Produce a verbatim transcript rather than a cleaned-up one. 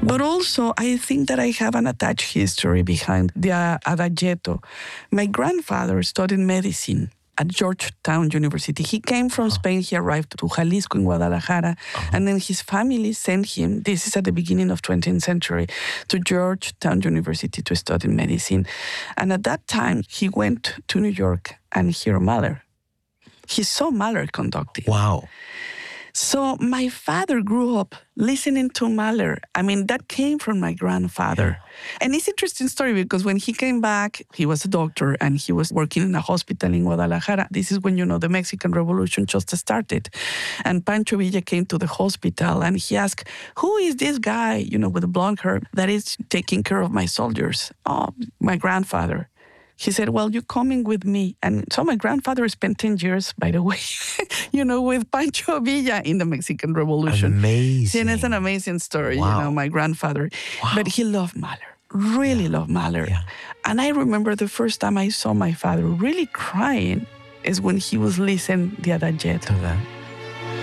But also, I think that I have an attached history behind the uh, Adagietto. My grandfather studied medicine at Georgetown University. He came from uh-huh. Spain. He arrived to Jalisco in Guadalajara. Uh-huh. And then his family sent him, this is at the beginning of twentieth century, to Georgetown University to study medicine. And at that time, he went to New York and heard Mahler. He saw Mahler conducting. Wow. So my father grew up listening to Mahler. I mean, that came from my grandfather. Yeah. And it's an interesting story because when he came back, he was a doctor and he was working in a hospital in Guadalajara. This is when, you know, the Mexican Revolution just started. And Pancho Villa came to the hospital and he asked, who is this guy, you know, with the blonde hair that is taking care of my soldiers? Oh, my grandfather. He said, well, you're coming with me. And so my grandfather spent ten years, by the way, you know, with Pancho Villa in the Mexican Revolution. Amazing. And it's an amazing story, Wow. you know, my grandfather. Wow. But he loved Mahler, really yeah. loved Mahler. Yeah. And I remember the first time I saw my father really crying is when he was listening the Adagietto. To that.